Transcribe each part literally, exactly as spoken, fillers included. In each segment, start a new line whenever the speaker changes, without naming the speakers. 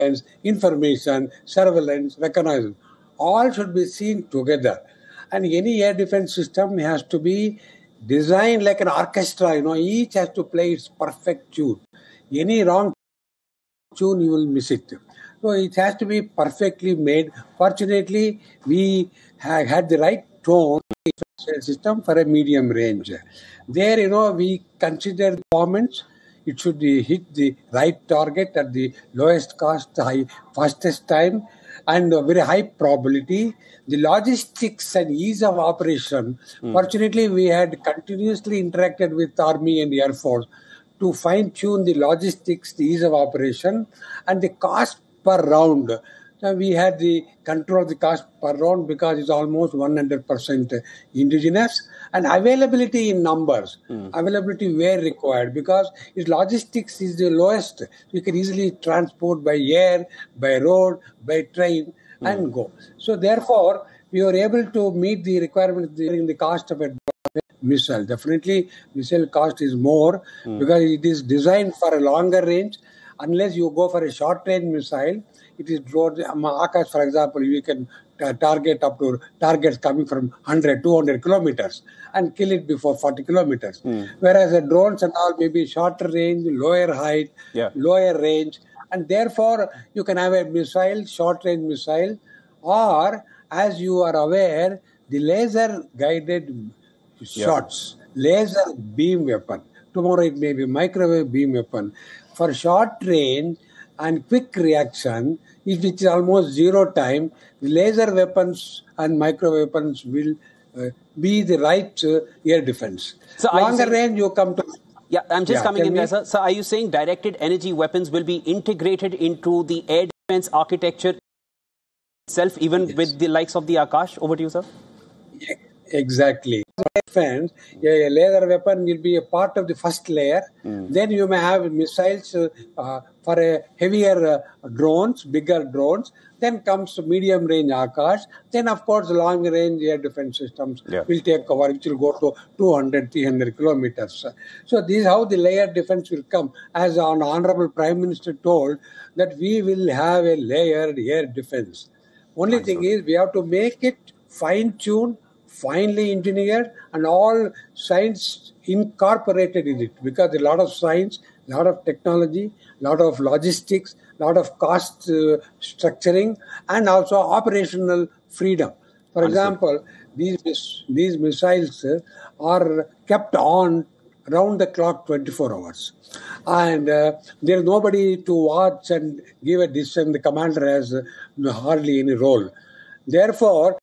information, surveillance, reconnaissance, all should be seen together. And any air defense system has to be designed like an orchestra, you know, each has to play its perfect tune. Any wrong tune, you will miss it. So it has to be perfectly made. Fortunately, we have had the right tone system for a medium range. There, you know, we consider performance. It should hit the right target at the lowest cost, high, fastest time, and a very high probability. The logistics and ease of operation. Mm. Fortunately, we had continuously interacted with Army and Air Force to fine-tune the logistics, the ease of operation, and the cost per round. So we had the control of the cost per round because it's almost one hundred percent indigenous, and availability in numbers. Mm. Availability where required because its logistics is the lowest. You can easily transport by air, by road, by train, mm. and go. So therefore, we were able to meet the requirements during the cost of a missile. Definitely, missile cost is more mm. because it is designed for a longer range. Unless you go for a short-range missile, it is drawn. Akash, for example, you can uh, target up to targets coming from one hundred, two hundred kilometers and kill it before forty kilometers. Mm. Whereas the drones and all may be shorter range, lower height, yeah. lower range, and therefore you can have a missile, short-range missile, or as you are aware, the laser-guided shots, yeah. laser beam weapon. Tomorrow it may be microwave beam weapon. For short range and quick reaction, which is almost zero time, the laser weapons and micro weapons will uh, be the right uh, air defense. So longer saying, range, you come to.
Yeah, I'm just yeah, coming in
me.
there, sir. So are you saying directed energy weapons will be integrated into the air defense architecture itself, even yes. with the likes of the Akash? Over to you, sir.
Yeah, exactly. Defense, a laser weapon will be a part of the first layer. Mm. Then you may have missiles uh, for a heavier uh, drones, bigger drones. Then comes medium range Akash. Then, of course, long range air defense systems yeah. will take cover, which will go to two hundred, three hundred kilometers. So this is how the layered defense will come. As our Honorable Prime Minister told, that we will have a layered air defense. Only I thing saw. is we have to make it fine-tuned, finely engineered, and all science incorporated in it, because a lot of science, a lot of technology, a lot of logistics, a lot of cost uh, structuring, and also operational freedom. For example, these these missiles uh, are kept on round the clock twenty-four hours, and uh, there is nobody to watch and give a decision. The commander has uh, hardly any role. Therefore,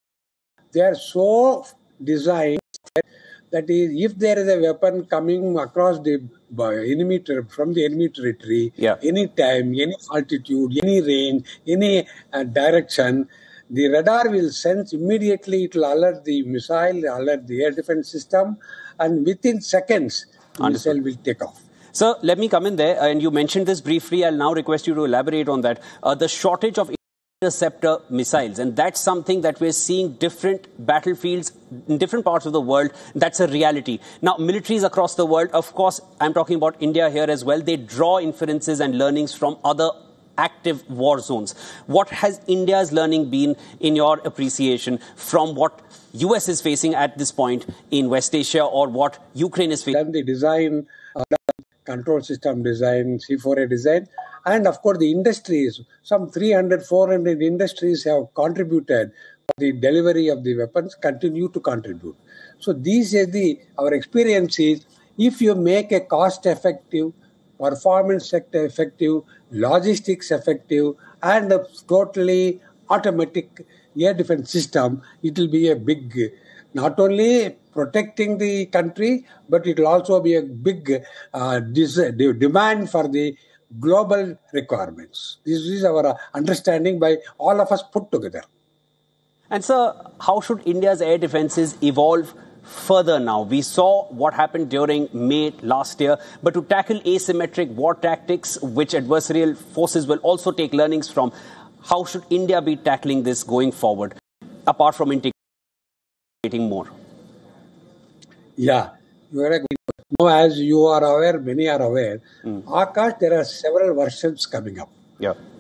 they are so designed that is, if there is a weapon coming across the enemy ter- from the enemy territory, yeah. any time, any altitude, any range, any uh, direction, the radar will sense immediately. It will alert the missile, alert the air defense system, and within seconds, the missile will take off.
Sir, let me come in there, and you mentioned this briefly. I'll now request you to elaborate on that. Uh, the shortage of interceptor missiles, and that's something that we're seeing different battlefields in different parts of the world. That's a reality. Now, militaries across the world, of course, I'm talking about India here as well, they draw inferences and learnings from other active war zones. What has India's learning been, in your appreciation, from what U S is facing at this point in West Asia, or what Ukraine is facing?
The design, uh, control system design, C four A design, and of course the industries, some three hundred, four hundred industries have contributed to the delivery of the weapons, continue to contribute. So these are the, our experience is, if you make a cost-effective, performance sector effective, logistics effective, and a totally automatic air defense system, it will be a big, not only protecting the country, but it will also be a big uh, dis- demand for the global requirements. This is our understanding by all of us put together.
And sir, how should India's air defenses evolve further now? We saw what happened during May last year, but to tackle asymmetric war tactics, which adversarial forces will also take learnings from, how should India be tackling this going forward, apart from integrating more?
Yeah, you are agreeing. Now, as you are aware, many are aware, mm. Akash, there are several versions coming up.
Yeah.